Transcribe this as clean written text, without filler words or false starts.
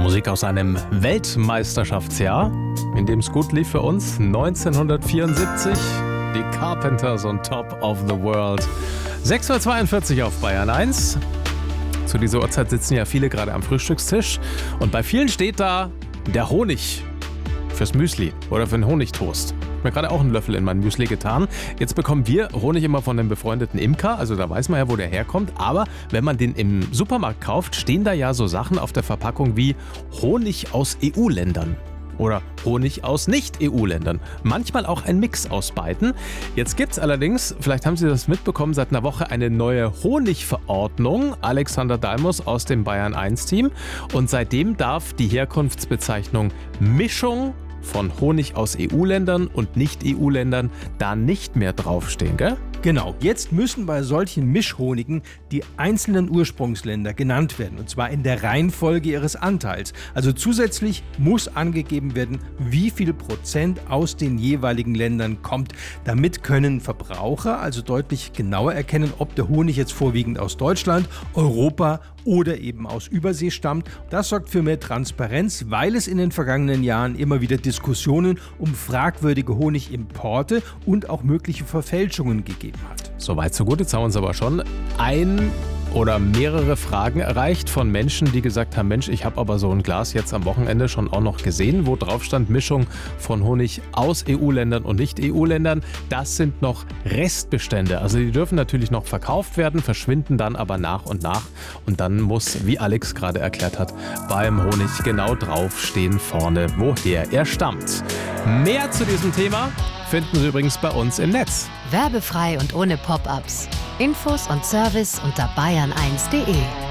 Musik aus einem Weltmeisterschaftsjahr, in dem es gut lief für uns, 1974. Die Carpenters on Top of the World. 6:42 Uhr auf Bayern 1. Zu dieser Uhrzeit sitzen ja viele gerade am Frühstückstisch. Und bei vielen steht da der Honig fürs Müsli oder für den Honigtoast. Ich habe mir gerade auch einen Löffel in mein Müsli getan. Jetzt bekommen wir Honig immer von dem befreundeten Imker, also da weiß man ja, wo der herkommt. Aber wenn man den im Supermarkt kauft, stehen da ja so Sachen auf der Verpackung wie Honig aus EU-Ländern. Oder Honig aus Nicht-EU-Ländern. Manchmal auch ein Mix aus beiden. Jetzt gibt es allerdings, vielleicht haben Sie das mitbekommen, seit einer Woche eine neue Honigverordnung. Alexander Dalmus aus dem Bayern 1-Team. Und seitdem darf die Herkunftsbezeichnung Mischung von Honig aus EU-Ländern und Nicht-EU-Ländern da nicht mehr draufstehen, gell? Genau, jetzt müssen bei solchen Mischhonigen die einzelnen Ursprungsländer genannt werden, und zwar in der Reihenfolge ihres Anteils. Also zusätzlich muss angegeben werden, wie viel Prozent aus den jeweiligen Ländern kommt. Damit können Verbraucher also deutlich genauer erkennen, ob der Honig jetzt vorwiegend aus Deutschland, Europa oder eben aus Übersee stammt. Das sorgt für mehr Transparenz, weil es in den vergangenen Jahren immer wieder Diskussionen um fragwürdige Honigimporte und auch mögliche Verfälschungen gegeben hat. Soweit so gut. Jetzt haben wir uns aber schon ein oder mehrere Fragen erreicht von Menschen, die gesagt haben, Mensch, ich habe aber so ein Glas jetzt am Wochenende schon auch noch gesehen, wo drauf stand Mischung von Honig aus EU-Ländern und Nicht-EU-Ländern. Das sind noch Restbestände. Also die dürfen natürlich noch verkauft werden, verschwinden dann aber nach und nach. Und dann muss, wie Alex gerade erklärt hat, beim Honig genau draufstehen vorne, woher er stammt. Mehr zu diesem Thema finden Sie übrigens bei uns im Netz. Werbefrei und ohne Pop-ups. Infos und Service unter bayern1.de.